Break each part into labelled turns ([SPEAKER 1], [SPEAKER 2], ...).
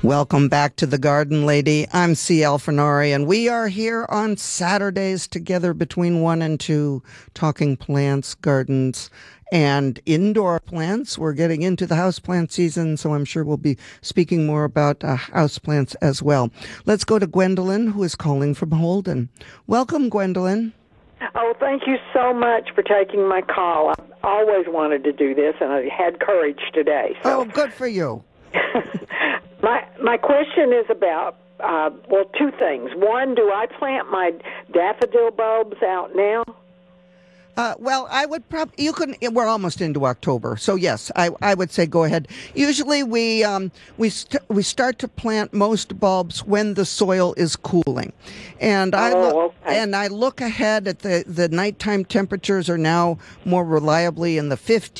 [SPEAKER 1] Welcome back to The Garden Lady. I'm C.L. Fernari, and we are here on Saturdays together between 1 and 2, talking plants, gardens, and indoor plants. We're getting into the houseplant season, so I'm sure we'll be speaking more about houseplants as well. Let's go to Gwendolyn, who is calling from Holden. Welcome, Gwendolyn.
[SPEAKER 2] Oh, thank you so much for taking my call. I've always wanted to do this, and I had courage today. So.
[SPEAKER 1] Oh, good for you.
[SPEAKER 2] My question is about, two things. One, do I plant my daffodil bulbs out now?
[SPEAKER 1] Well, I would probably, we're almost into October. So yes, I would say go ahead. Usually we start to plant most bulbs when the soil is cooling. And I look ahead at the nighttime temperatures are now more reliably in the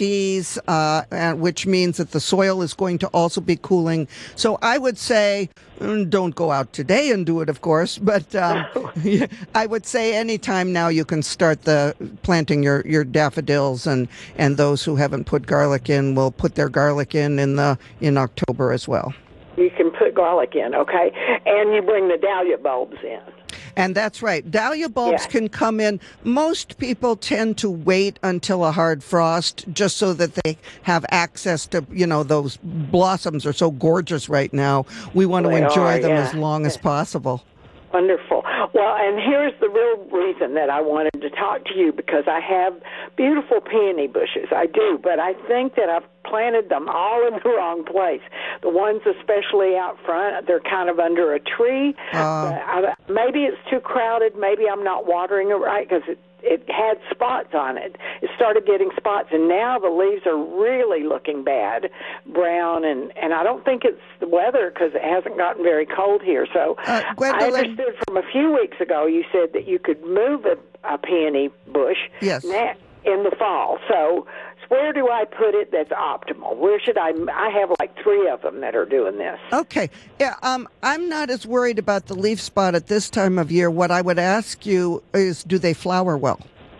[SPEAKER 1] 50s, which means that the soil is going to also be cooling. So I would say, don't go out today and do it, of course, but I would say anytime now you can start planting your daffodils, and those who haven't put garlic in will put their garlic in October as well.
[SPEAKER 2] You can put garlic in, okay, and you bring the dahlia bulbs in.
[SPEAKER 1] And that's right. Dahlia bulbs can come in. Most people tend to wait until a hard frost just so that they have access to, those blossoms are so gorgeous right now. We want to enjoy them as long as possible.
[SPEAKER 2] Wonderful. Well, and here's the real reason that I wanted to talk to you, because I have beautiful peony bushes. I do, but I think that I've planted them all in the wrong place. The ones especially out front, they're kind of under a tree. Maybe it's too crowded. Maybe I'm not watering it right, because it had spots on it. It started getting spots, and now the leaves are really looking bad, brown, and I don't think it's the weather, because it hasn't gotten very cold here. So I understood from a few weeks ago you said that you could move a peony bush in the fall. So where do I put it that's optimal? Where should I have like 3 of them that are doing this.
[SPEAKER 1] Okay. Yeah, I'm not as worried about the leaf spot at this time of year. What I would ask you is, do they flower well?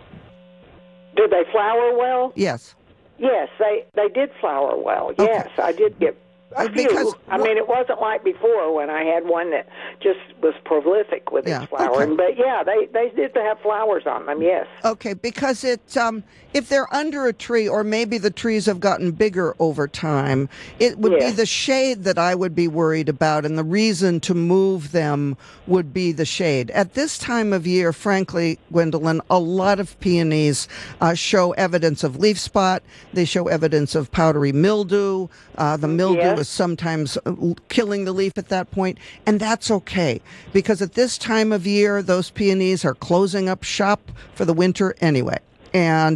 [SPEAKER 2] Do they flower well?
[SPEAKER 1] Yes.
[SPEAKER 2] Yes, they did flower well. Yes, okay. I did get a few. It wasn't like before when I had one that just was prolific with its flowering. Okay. But they did have flowers on them, yes.
[SPEAKER 1] Okay, because it's if they're under a tree, or maybe the trees have gotten bigger over time, it would be the shade that I would be worried about, and the reason to move them would be the shade. At this time of year, frankly, Gwendolyn, a lot of peonies show evidence of leaf spot. They show evidence of powdery mildew. The mildew is sometimes killing the leaf at that point, and that's okay, because at this time of year, those peonies are closing up shop for the winter anyway. And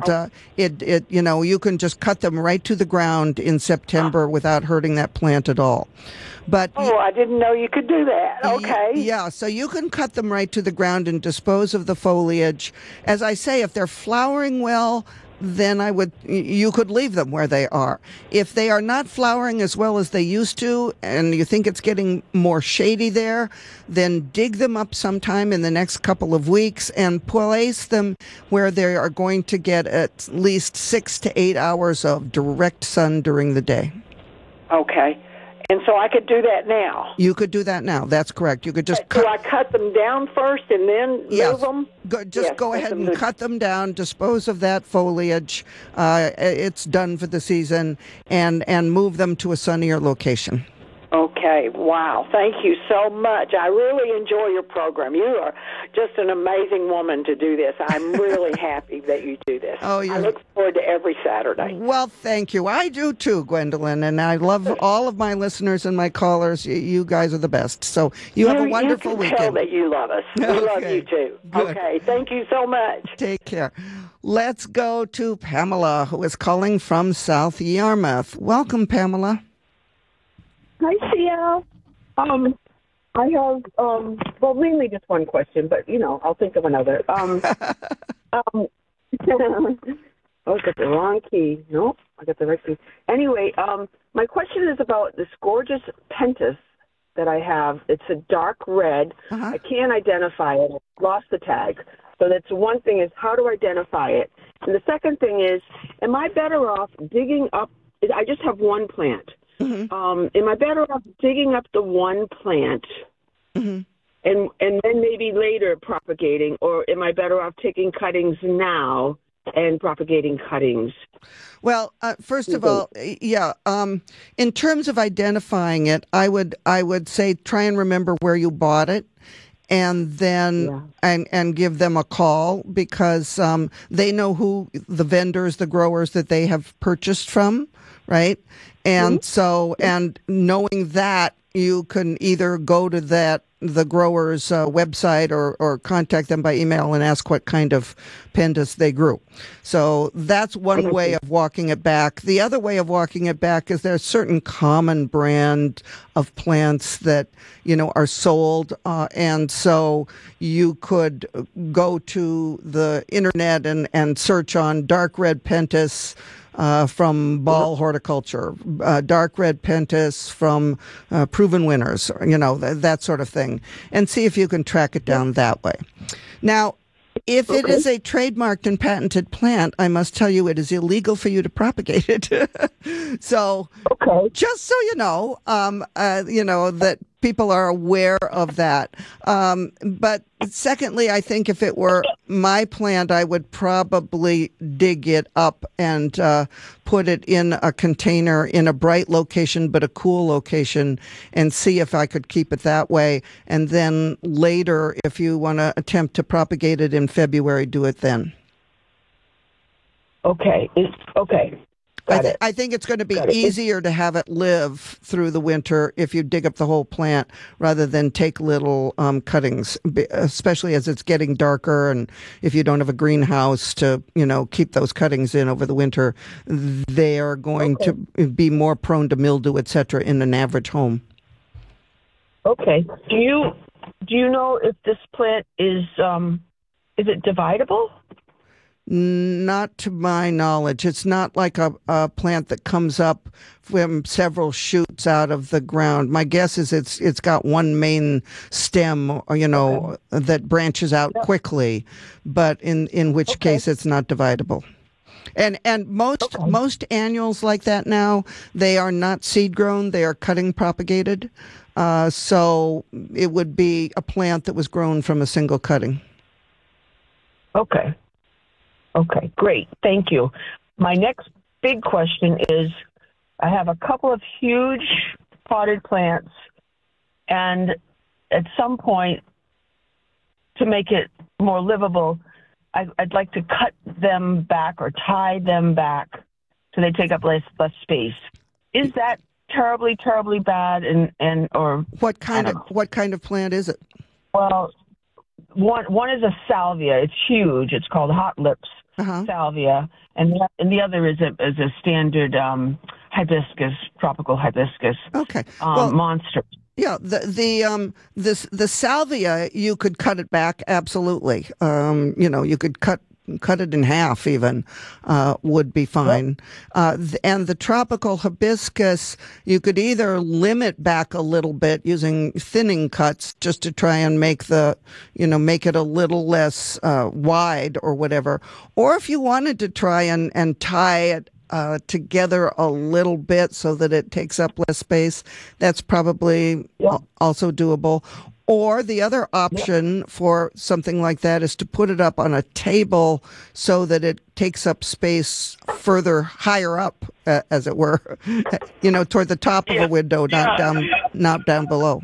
[SPEAKER 1] you can just cut them right to the ground in September without hurting that plant at all. But
[SPEAKER 2] I didn't know you could do that. Okay.
[SPEAKER 1] Yeah, so you can cut them right to the ground and dispose of the foliage. As I say, if they're flowering well, then you could leave them where they are. If they are not flowering as well as they used to, and you think it's getting more shady there, then dig them up sometime in the next couple of weeks and place them where they are going to get at least 6 to 8 hours of direct sun during the day.
[SPEAKER 2] Okay. And so I could do that now.
[SPEAKER 1] You could do that now. That's correct. You could just
[SPEAKER 2] Do I cut them down first and then move them?
[SPEAKER 1] Go ahead and cut them down, dispose of that foliage. It's done for the season, and move them to a sunnier location.
[SPEAKER 2] Okay. Wow. Thank you so much. I really enjoy your program. You are just an amazing woman to do this. I'm really happy that you do this. I look forward to every Saturday.
[SPEAKER 1] Well, thank you. I do too, Gwendolyn, and I love all of my listeners and my callers. You guys are the best. So you have a wonderful weekend.
[SPEAKER 2] You can tell that you love us. We love you too.
[SPEAKER 1] Good.
[SPEAKER 2] Okay. Thank you so much.
[SPEAKER 1] Take care. Let's go to Pamela, who is calling from South Yarmouth. Welcome, Pamela.
[SPEAKER 3] Hi, CL. I have, mainly just one question, but, I'll think of another. Oh, I got the wrong key. Nope, I got the right key. Anyway, my question is about this gorgeous pentas that I have. It's a dark red. Uh-huh. I can't identify it. I lost the tag. So that's one thing, is how to identify it. And the second thing is, am I better off digging up? I just have one plant. Am I better off digging up the one plant and then maybe later propagating, or am I better off taking cuttings now and propagating cuttings?
[SPEAKER 1] Well, first of all, in terms of identifying it, I would say try and remember where you bought it, and then and give them a call, because they know who the vendors, the growers that they have purchased from, right? And so, and knowing that, you can either go to the grower's website or contact them by email and ask what kind of pentas they grew. So that's one way of walking it back. The other way of walking it back is there's certain common brand of plants that, are sold. And so you could go to the internet and search on dark red pentas from Ball Horticulture, dark red pentas from Proven Winners, that sort of thing, and see if you can track it down that way. Now, if it is a trademarked and patented plant, I must tell you it is illegal for you to propagate it. So, just so you know that people are aware of that. But secondly, I think if it were my plant, I would probably dig it up and put it in a container in a bright location, but a cool location, and see if I could keep it that way. And then later, if you want to attempt to propagate it in February, do it then.
[SPEAKER 3] Okay.
[SPEAKER 1] I think it's going to be easier to have it live through the winter if you dig up the whole plant rather than take little cuttings, especially as it's getting darker. And if you don't have a greenhouse to, keep those cuttings in over the winter, they are going to be more prone to mildew, et cetera, in an average home.
[SPEAKER 3] Okay. Do you know if this plant is it dividable?
[SPEAKER 1] Not to my knowledge. It's not like a plant that comes up from several shoots out of the ground. My guess is it's got one main stem, that branches out quickly, but in which case it's not dividable. And most annuals like that now, they are not seed grown, they are cutting propagated. So it would be a plant that was grown from a single cutting.
[SPEAKER 3] Okay, great. Thank you. My next big question is, I have a couple of huge potted plants, and at some point, to make it more livable, I'd like to cut them back or tie them back so they take up less space. Is that terribly, terribly bad? Or
[SPEAKER 1] what kind of plant is it?
[SPEAKER 3] Well, one is a salvia. It's huge. It's called Hot Lips salvia, and the other is a standard hibiscus, tropical hibiscus.
[SPEAKER 1] Okay,
[SPEAKER 3] monster.
[SPEAKER 1] Yeah, the salvia, you could cut it back absolutely. You could cut it in half even, would be fine. And the tropical hibiscus, you could either limit back a little bit using thinning cuts just to try and make make it a little less wide or whatever. Or if you wanted to try and tie it together a little bit so that it takes up less space, that's probably also doable. Or the other option for something like that is to put it up on a table so that it takes up space further higher up, as it were, toward the top of a window, not down below.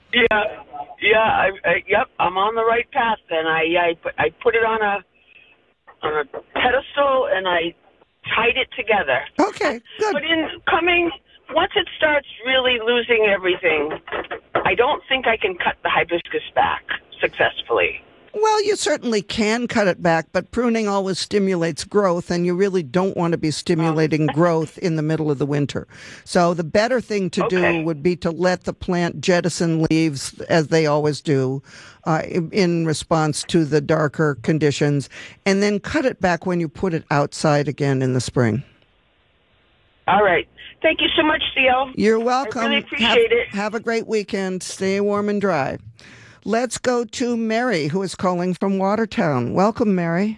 [SPEAKER 3] Yep, I'm on the right path. Then I put it on a pedestal and I tied it together.
[SPEAKER 1] Okay, good.
[SPEAKER 3] But once it starts really losing everything, I don't think I can cut the hibiscus back successfully.
[SPEAKER 1] Well, you certainly can cut it back, but pruning always stimulates growth, and you really don't want to be stimulating growth in the middle of the winter. So the better thing to do would be to let the plant jettison leaves, as they always do, in response to the darker conditions, and then cut it back when you put it outside again in the spring.
[SPEAKER 3] All right. Thank you so much, Theo.
[SPEAKER 1] You're welcome.
[SPEAKER 3] I really appreciate it.
[SPEAKER 1] Have a great weekend. Stay warm and dry. Let's go to Mary, who is calling from Watertown. Welcome, Mary.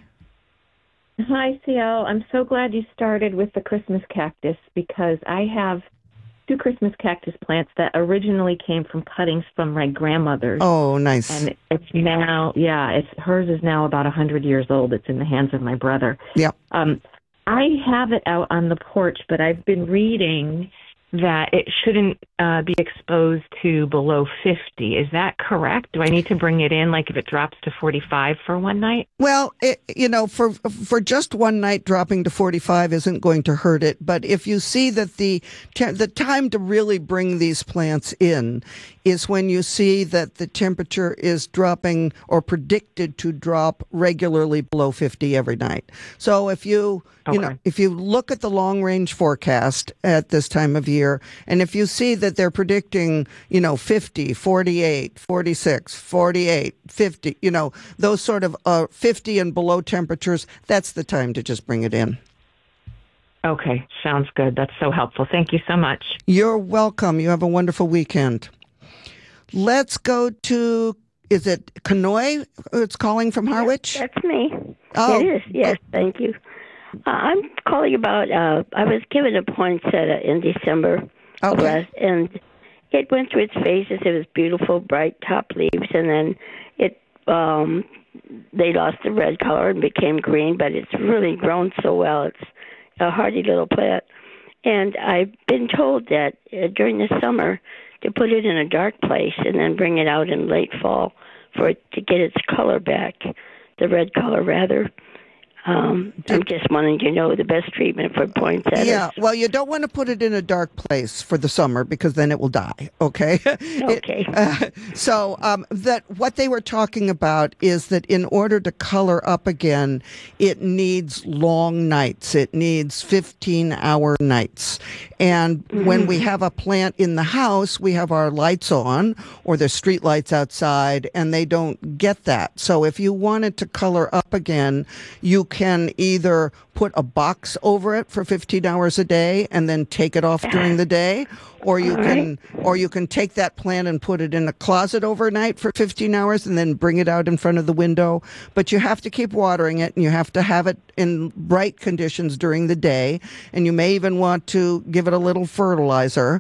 [SPEAKER 4] Hi, Theo. I'm so glad you started with the Christmas cactus because I have two Christmas cactus plants that originally came from cuttings from my grandmother's.
[SPEAKER 1] Oh, nice.
[SPEAKER 4] And it's now, hers is now about 100 years old. It's in the hands of my brother.
[SPEAKER 1] Yeah.
[SPEAKER 4] I have it out on the porch, but I've been reading that it shouldn't be exposed to below 50. Is that correct? Do I need to bring it in, like if it drops to 45 for one night?
[SPEAKER 1] Well, for just one night, dropping to 45 isn't going to hurt it. But if you see that the time to really bring these plants in is when you see that the temperature is dropping or predicted to drop regularly below 50 every night. So if you look at the long range forecast at this time of year, and if you see that they're predicting, 50, 48, 46, 48, 50, those sort of 50 and below temperatures, that's the time to just bring it in.
[SPEAKER 4] Okay, sounds good. That's so helpful. Thank you so much.
[SPEAKER 1] You're welcome. You have a wonderful weekend. Let's go to, is it Kanoy? It's calling from Harwich?
[SPEAKER 5] Yes, that's me.
[SPEAKER 1] Oh.
[SPEAKER 5] It is, yes, thank you. I'm calling about, I was given a poinsettia in December,
[SPEAKER 1] okay,
[SPEAKER 5] and it went through its phases. It was beautiful, bright top leaves, and then they lost the red color and became green, but it's really grown so well. It's a hardy little plant. And I've been told that during the summer to put it in a dark place and then bring it out in late fall for it to get its color back, the red color rather. I'm just wanting to know the best treatment for poinsettias.
[SPEAKER 1] Yeah, well, you don't want to put it in a dark place for the summer because then it will die, okay?
[SPEAKER 5] Okay.
[SPEAKER 1] That what they were talking about is that in order to color up again, it needs long nights. It needs 15-hour nights. And when we have a plant in the house, we have our lights on or there's street lights outside, and they don't get that. So if you want it to color up again, you can either put a box over it for 15 hours a day and then take it off during the day, or you can take that plant and put it in a closet overnight for 15 hours and then bring it out in front of the window. But you have to keep watering it, and you have to have it in bright conditions during the day, and you may even want to give it a little fertilizer,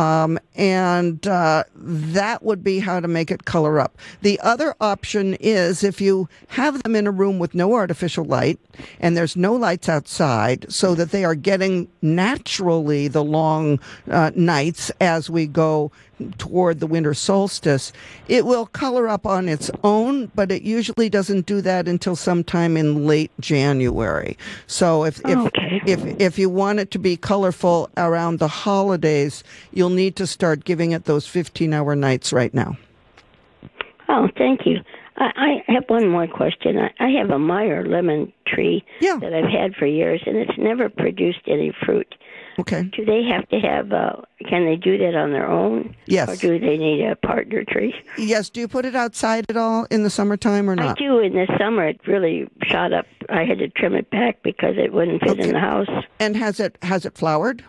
[SPEAKER 1] and that would be how to make it color up. The other option is if you have them in a room with no artificial light and there's no lights outside, so that they are getting naturally the long nights as we go toward the winter solstice, it will color up on its own, but it usually doesn't do that until sometime in late January. So if you want it to be colorful around the holidays, you'll need to start giving it those 15-hour nights right now.
[SPEAKER 5] Oh, thank you. I have one more question. I have a Meyer lemon tree that I've had for years, and it's never produced any fruit.
[SPEAKER 1] Okay.
[SPEAKER 5] Do they have to have, can they do that on their own?
[SPEAKER 1] Yes.
[SPEAKER 5] Or do they need a partner tree?
[SPEAKER 1] Yes. Do you put it outside at all in the summertime or not?
[SPEAKER 5] I do. In the summer, it really shot up. I had to trim it back because it wouldn't fit in the house.
[SPEAKER 1] And has it flowered?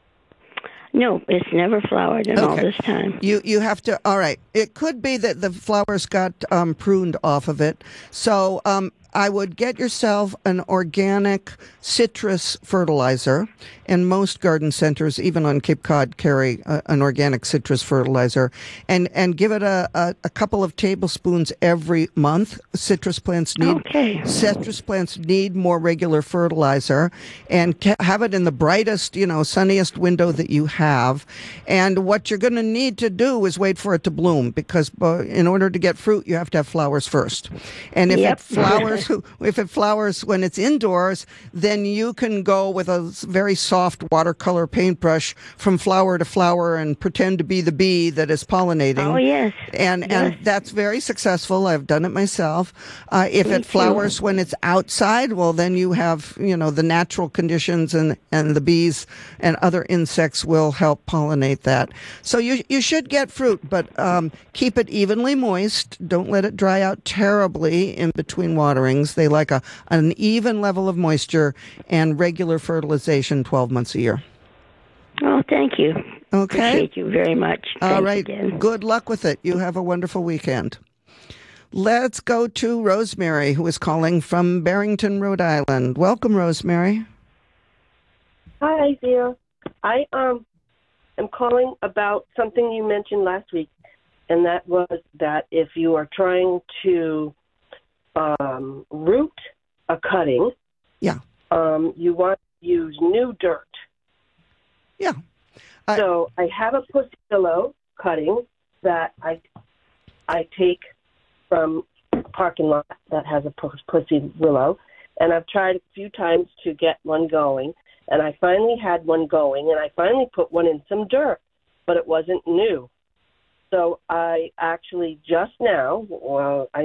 [SPEAKER 5] No, it's never flowered in all this time.
[SPEAKER 1] You have to, all right. It could be that the flowers got pruned off of it. So I would get yourself an organic citrus fertilizer, and most garden centers, even on Cape Cod, carry an organic citrus fertilizer, and give it a couple of tablespoons every month. Citrus plants need more regular fertilizer, and have it in the brightest, sunniest window that you have. And what you're going to need to do is wait for it to bloom, because in order to get fruit, you have to have flowers first. And if it flowers when it's indoors, then you can go with a very soft watercolor paintbrush from flower to flower and pretend to be the bee that is pollinating.
[SPEAKER 5] Oh, yes.
[SPEAKER 1] And that's very successful. I've done it myself. If it flowers when it's outside, well, then you have, the natural conditions, and the bees and other insects will help pollinate that. So you should get fruit, but keep it evenly moist. Don't let it dry out terribly in between waterings. They like an even level of moisture and regular fertilization 12 months a year.
[SPEAKER 5] Oh, thank you.
[SPEAKER 1] Okay.
[SPEAKER 5] Appreciate you very much.
[SPEAKER 1] All right.
[SPEAKER 5] Again.
[SPEAKER 1] Good luck with it. You have a wonderful weekend. Let's go to Rosemary, who is calling from Barrington, Rhode Island. Welcome, Rosemary.
[SPEAKER 6] Hi, dear. I am calling about something you mentioned last week, and that was that if you are trying to root a cutting, you want to use new dirt.
[SPEAKER 1] Yeah.
[SPEAKER 6] So I have a pussy willow cutting that I take from a parking lot that has a pussy willow, and I've tried a few times to get one going, and I finally had one going, and I finally put one in some dirt, but it wasn't new. So I actually just now, well, I